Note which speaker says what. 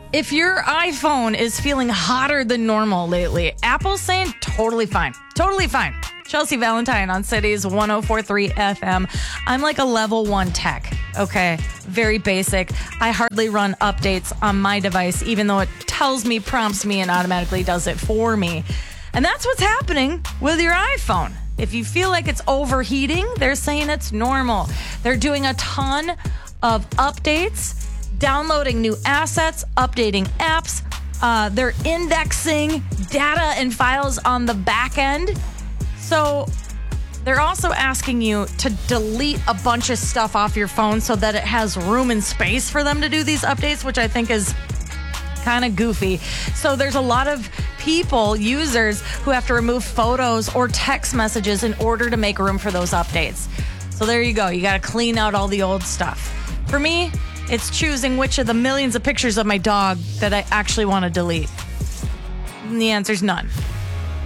Speaker 1: If your iPhone is feeling hotter than normal lately, Apple's saying totally fine. Totally fine. Chelsea Valentine on Cities 104.3 FM. I'm like a level 1 tech, okay? Very basic. I hardly run updates on my device, even though it tells me, prompts me, and automatically does it for me. And that's what's happening with your iPhone. If you feel like it's overheating, they're saying it's normal. They're doing a ton of updates, downloading new assets, updating apps. They're indexing data and files on the back end. So they're also asking you to delete a bunch of stuff off your phone so that it has room and space for them to do these updates, which I think is kind of goofy. So there's a lot of people, users, who have to remove photos or text messages in order to make room for those updates. So there you go. You got to clean out all the old stuff. For me, it's choosing which of the millions of pictures of my dog that I actually want to delete. And the answer's none.